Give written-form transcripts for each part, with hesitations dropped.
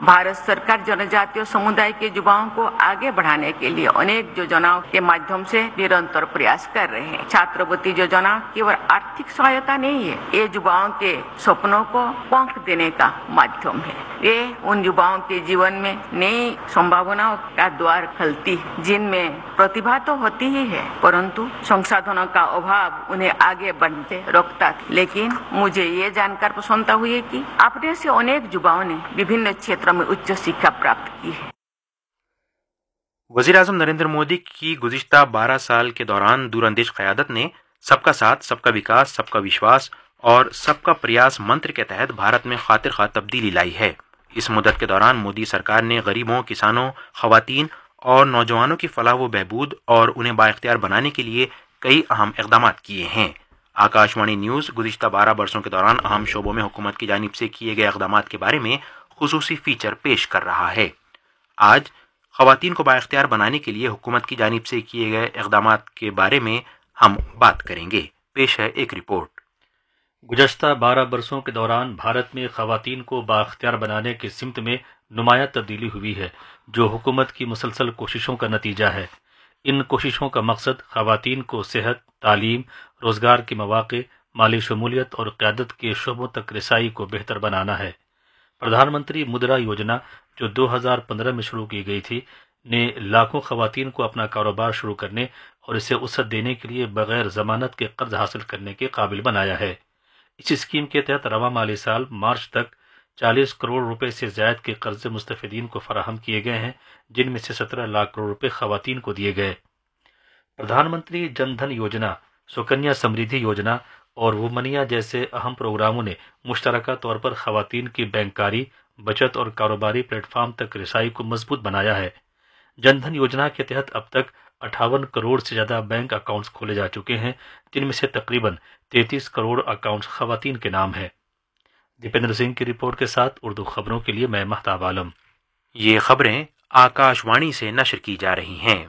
भारत सरकार जनजातीय समुदाय के युवाओं को आगे बढ़ाने के लिए अनेक योजनाओं के माध्यम से निरंतर प्रयास कर रहे हैं। छात्रवृत्ति योजना केवल आर्थिक सहायता नहीं है, ये युवाओं के सपनों को पंख देने का माध्यम है। ये उन युवाओं के जीवन में नई संभावनाओं का द्वार खोलती है, जिनमें प्रतिभा तो होती ही है, परंतु संसाधनों का अभाव उन्हें आगे बढ़ते रोकता। लेकिन मुझे ये जानकर प्रसन्नता हुई है कि अपने से अनेक युवाओं ने विभिन्न क्षेत्रों में उच्च शिक्षा प्राप्त की है। वज़ीर-ए-आज़म नरेंद्र मोदी की गुज़िश्ता 12 साल के दौरान दूरअंदेश क़यादत ने सबका साथ, सबका विकास, सबका विश्वास और सबका प्रयास मंत्र के तहत भारत में खातिर खा तब्दीली लाई है। इस मुद्दत के दौरान मोदी सरकार ने गरीबों, किसानों, ख़वातीन और नौजवानों की फलाह व बहबूद और उन्हें बाइख्तियार बनाने के लिए कई अहम इक़दाम किए हैं। आकाशवाणी न्यूज़ गुज़िश्ता 12 बरसों के दौरान अहम शोबों में हुकूमत की जानिब से किए गए इक़दाम के बारे में खुसूसी फीचर पेश कर रहा है। आज ख़वातीन को बाइख्तियार बनाने के लिए हुकूमत की जानिब से किए गए इक़दाम के बारे में हम बात करेंगे। पेश है एक रिपोर्ट। गुज़श्ता 12 बरसों के दौरान भारत में ख़वातीन को बाइख्तियार बनाने की सिमत में नुमायाँ तब्दीली हुई है, जो हुकूमत की मुसलसल कोशिशों का नतीजा है। इन कोशिशों का मकसद ख़वातीन को सेहत, तालीम, रोज़गार के मौक़े, माली शमूलियत और क़यादत के शोबों तक रसाई को बेहतर बनाना है। प्रधानमंत्री मुद्रा योजना, जो 2015 में शुरू की गई थी, ने लाखों ख़वातीन को अपना कारोबार शुरू करने और इसे वसअत देने के लिए बग़ैर ज़मानत के कर्ज हासिल करने के काबिल बनाया है। इस स्कीम के तहत रवा माली साल मार्च तक 40 करोड़ रुपए से ज़ायद के कर्ज मुस्तफ़ीदीन को फराहम किए गए हैं, जिनमें से 17 लाख करोड़ रुपए ख़वातीन को दिए गए। प्रधानमंत्री जन धन योजना, सुकन्या समृद्धि योजना और वुमनिया जैसे अहम प्रोग्रामों ने मुश्तरका तौर पर ख़वातीन की बैंकारी, बचत और कारोबारी प्लेटफार्म तक रसाई को मजबूत बनाया है। जन धन योजना के तहत अब तक 58 करोड़ से ज़्यादा बैंक अकाउंट्स खोले जा चुके हैं, जिनमें से तकरीबन 33 करोड़ अकाउंट्स ख़वातीन के नाम हैं। दीपेंद्र सिंह की रिपोर्ट के साथ उर्दू खबरों के लिए मैं महताब आलम। ये खबरें आकाशवाणी से नशर की जा रही हैं।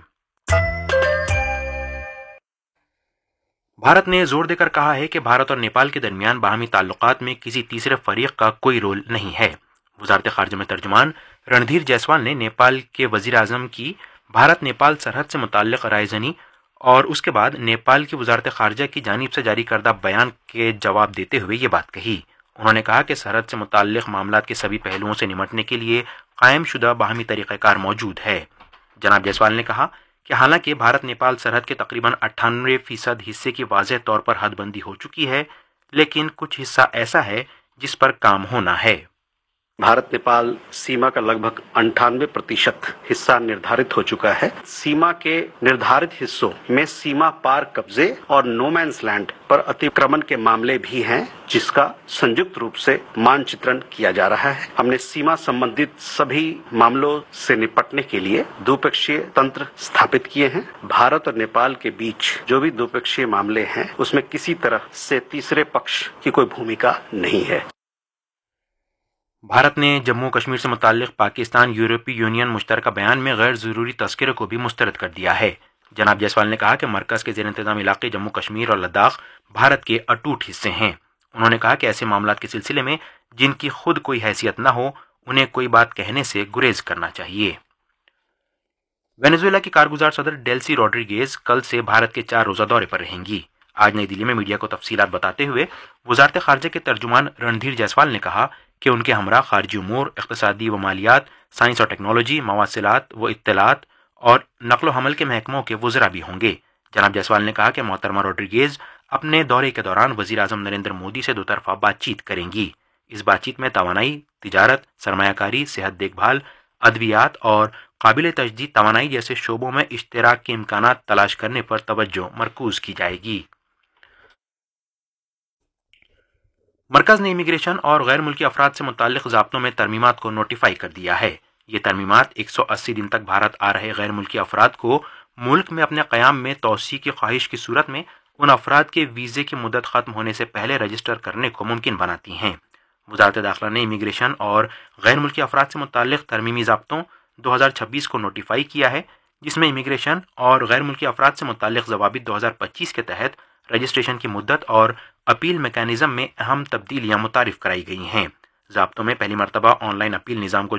भारत ने जोर देकर कहा है कि भारत और नेपाल के दरमियान बाहमी ताल्लुकात में किसी तीसरे फरीक का कोई रोल नहीं है। वज़ारत ख़ारजा में तर्जुमान रणधीर जायसवाल ने नेपाल के वज़ीर आज़म की भारत नेपाल सरहद से मुताल्लिक़ रायज़नी और उसके बाद नेपाल की वज़ारत ख़ारजा की जानिब से जारी करदा बयान के जवाब देते हुए ये बात कही। उन्होंने कहा कि सरहद से मुताल्लिक़ मामलात के सभी पहलुओं से निमटने के लिए कायम शुदा बाहमी तरीक़ाकार मौजूद है। जनाब जायसवाल ने कहा कि हालांकि भारत नेपाल सरहद के तकरीबन 98% हिस्से की वाज़ेह तौर पर हदबंदी हो चुकी है, लेकिन कुछ हिस्सा ऐसा है जिस पर काम होना है। भारत नेपाल सीमा का लगभग 98% हिस्सा निर्धारित हो चुका है। सीमा के निर्धारित हिस्सों में सीमा पार कब्जे और नो मैंस लैंड पर अतिक्रमण के मामले भी हैं, जिसका संयुक्त रूप से मानचित्रण किया जा रहा है। हमने सीमा संबंधित सभी मामलों से निपटने के लिए द्विपक्षीय तंत्र स्थापित किए हैं। भारत और नेपाल के बीच जो भी द्विपक्षीय मामले हैं, उसमें किसी तरह से तीसरे पक्ष की कोई भूमिका नहीं है। भारत ने जम्मू कश्मीर से मुताल्लिक़ पाकिस्तान यूरोपीय यूनियन मुश्तरका बयान में गैर ज़रूरी तज़किरे को भी मुस्तरद कर दिया है। जनाब जायसवाल ने कहा कि मरकज़ के ज़ेर इंतज़ाम इलाक़े जम्मू कश्मीर और लद्दाख भारत के अटूट हिस्से हैं। उन्होंने कहा कि ऐसे मामलात के सिलसिले में जिनकी खुद कोई हैसियत न हो, उन्हें कोई बात कहने से गुरेज करना चाहिए। वेनेजुएला की कारगुजार सदर डेल्सी रॉड्रिगेज कल से भारत के 4 रोज़ा दौरे पर रहेंगी। आज नई दिल्ली में मीडिया को तफसीलात बताते हुए वज़ारत ख़ारजा के तर्जुमान रणधीर जायसवाल ने कहा कि उनके हमरा खारजी उमूर, इक़्तिसादी व मालियात, साइंस और टेक्नोलॉजी, मवासिलात व इत्तलात और नक़्ल हमल के महकमों के वज़रा भी होंगे। जनाब जायसवाल ने कहा कि मोहतरमा रॉड्रिगेज अपने दौरे के दौरान वज़ीर आज़म नरेंद्र मोदी से दोतरफ़ा बातचीत करेंगी। इस बातचीत में तवानाई, तिजारत, सरमायाकारी, सेहत देखभाल, अद्वियात और काबिल तजदीद तवानाई जैसे शोबों में इश्तिराक के इम्कानात तलाश करने पर तवज्जो मरकूज़ की जाएगी। मरकज़ ने इमिग्रेशन और गैर मुल्की अफराद से मुताल्लिक़ ज़ाब्तों में तरमीमात को नोटिफाई कर दिया है। ये तरमीमात 180 दिन तक भारत आ रहे गैर मुल्की अफराद को मुल्क में अपने क़याम में तोसी की ख्वाहिश की सूरत में उन अफराद के वीज़े की मुद्दत ख़त्म होने से पहले रजिस्टर करने को मुमकिन बनाती हैं। वज़ारत दाखिला ने इमिग्रेशन और गैर मुल्की अफराद से मुताल्लिक़ तरमीमी ज़ाब्तों 2026 को नोटिफाई किया है, जिसमें इमिग्रेशन और गैर मुल्की अफराद से मुताल्लिक़ ज़वाबित 2025 के तहत रजिस्ट्रेशन की मुद्दत और अपील मैकेनिज़्म में अहम तब्दीलियाँ मुतारिफ़ कराई गई हैं। ज़ाब्तों में पहली मरतबा ऑनलाइन अपील निज़ाम को